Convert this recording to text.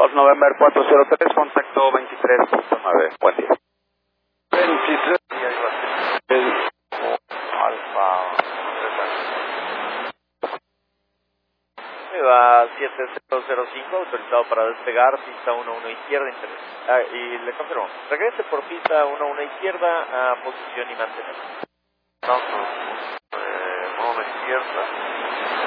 Golf November 403, contacto 23.9. Buen día. 23. Alfa. Va 7005, autorizado para despegar, pista 11 izquierda, y le confirmo, regrese por pista 11 izquierda a posición y mantener. No, 1 izquierda.